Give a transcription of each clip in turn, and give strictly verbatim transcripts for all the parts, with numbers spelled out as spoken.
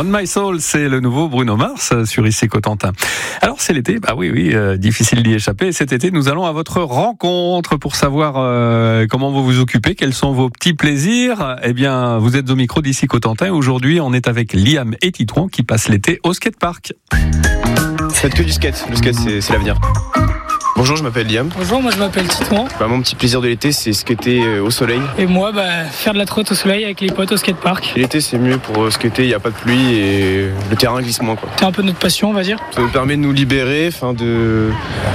On My Soul, c'est le nouveau Bruno Mars sur Ici Cotentin. Alors c'est l'été, bah oui, oui, euh, difficile d'y échapper. Cet été, nous allons à votre rencontre pour savoir euh, comment vous vous occupez, quels sont vos petits plaisirs. Eh bien, vous êtes au micro d'Ici Cotentin. Aujourd'hui, on est avec Liam et Titouan qui passent l'été au skatepark. Faites que du skate. Le skate, c'est, c'est l'avenir. Bonjour, je m'appelle Liam. Bonjour, moi je m'appelle Titouan. Bah, mon petit plaisir de l'été, c'est skater au soleil. Et moi, bah, faire de la trotte au soleil avec les potes au skatepark. Et l'été, c'est mieux pour skater, il n'y a pas de pluie et le terrain glisse moins, quoi. C'est un peu notre passion, on va dire. Ça nous permet de nous libérer, enfin de,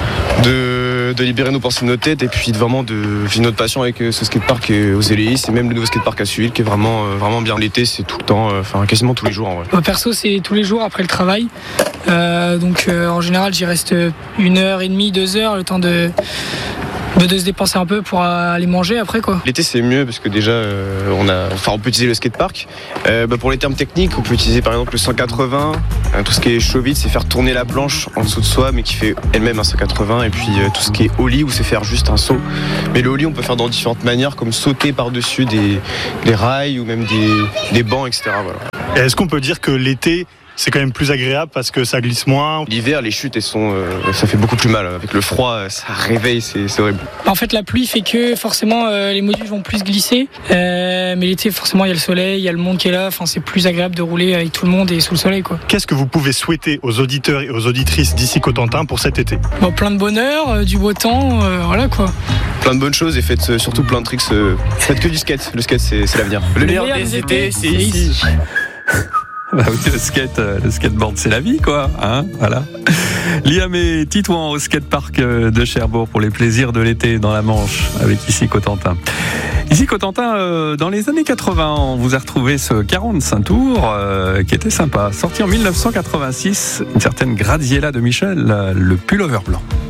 de, de libérer nos pensées de nos têtes et puis de vraiment de vivre notre passion avec ce skatepark aux Éléis. C'est même le nouveau skatepark à Suiville qui est vraiment, vraiment bien. L'été, c'est tout le temps, enfin quasiment tous les jours en vrai. Moi, perso, c'est tous les jours après le travail. Euh, donc euh, en général, j'y reste une heure et demie, deux heures, le temps de, de, de se dépenser un peu pour aller manger après, quoi. L'été, c'est mieux parce que déjà, euh, on a, enfin, on peut utiliser le skatepark. Euh, bah, pour les termes techniques, on peut utiliser par exemple le cent quatre-vingts. Euh, tout ce qui est show vite, c'est faire tourner la planche en dessous de soi, mais qui fait elle-même un cent quatre-vingts. Et puis euh, tout ce qui est ollie, où c'est faire juste un saut. Mais le ollie, on peut faire dans différentes manières, comme sauter par-dessus des, des rails ou même des, des bancs, et cetera. Voilà. Et est-ce qu'on peut dire que l'été, c'est quand même plus agréable parce que ça glisse moins? L'hiver, les chutes, elles sont, euh, ça fait beaucoup plus mal. Avec le froid, ça réveille, c'est, c'est horrible. En fait, la pluie fait que forcément euh, les modules vont plus glisser. Euh, mais l'été, forcément, il y a le soleil, il y a le monde qui est là. Enfin, c'est plus agréable de rouler avec tout le monde et sous le soleil, quoi. Qu'est-ce que vous pouvez souhaiter aux auditeurs et aux auditrices d'Ici Cotentin pour cet été? Bon, plein de bonheur, euh, du beau temps, euh, voilà quoi. Plein de bonnes choses et faites euh, surtout plein de tricks. Euh, faites que du skate. Le skate, c'est, c'est l'avenir. Le, le meilleur des étés, c'est ici. Bah oui, le skate, le skateboard, c'est la vie, quoi. Hein, voilà. Liam et Titouan au skatepark de Cherbourg pour les plaisirs de l'été dans la Manche avec Ici Cotentin. Ici Cotentin, euh, dans les années quatre-vingts, on vous a retrouvé ce quarante-cinq tours euh, qui était sympa. Sorti en dix-neuf cent quatre-vingt-six, une certaine Graziella de Michel, le pullover blanc.